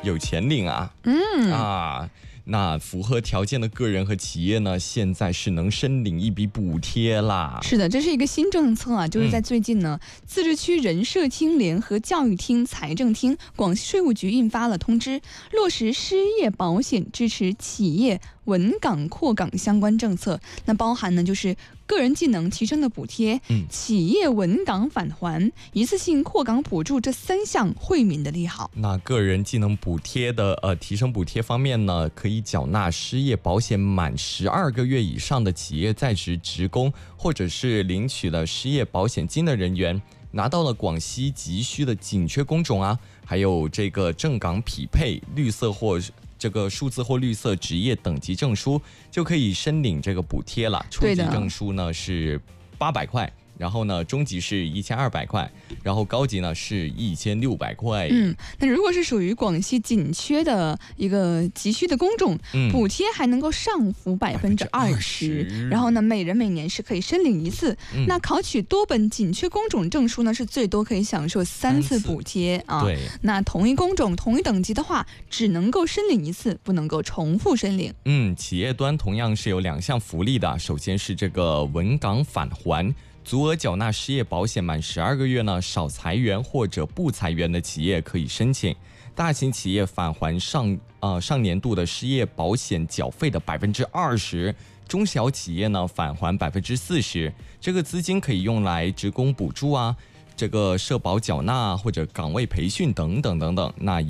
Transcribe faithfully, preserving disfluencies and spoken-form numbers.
有钱领啊。嗯啊。那符合条件的个人和企业呢，现在是能申领一笔补贴啦。 是的，这是一个新政策啊，就是在最近呢，嗯、自治区人社厅联合教育厅、财政厅、广西税务局印发了通知，落实失业保险支持企业稳岗扩岗相关政策。那包含呢，就是个人技能提升的补贴、嗯、企业稳岗返还、一次性扩岗补助这三项惠民的利好。 那个人技能补贴的呃提升补贴方面呢，可以缴纳失业保险满十二个月以上的企业在职职工，或者是领取了失业保险金的人员，拿到了广西急需的紧缺工种啊，还有这个正岗匹配、绿色或这个数字或绿色职业等级证书，就可以申领这个补贴了。初级证书呢是八百块。然后呢，中级是一千二百块，然后高级呢是一千六百块。 嗯，那如果是属于广西紧缺的一个急需的工种，嗯、补贴还能够上浮百分之二十，然后呢，每人每年是可以申领一次。嗯、那考取多本紧缺工种证书呢，是最多可以享受三次补贴啊。 对， 那同一工种、同一等级的话，只能够申领一次，不能够重复申领。 嗯，企业端同样是有两项福利的，首先是这个稳岗返还。足额缴纳失业保险满十二个月呢，少裁员或者不裁员的企业可以申请。大型企业返还上呃上年度的失业保险缴费的百分之二十，中小企业呢返还百分之四十。这个资金可以用来职工补助啊，这个社保缴纳或者岗位培训等等等等。那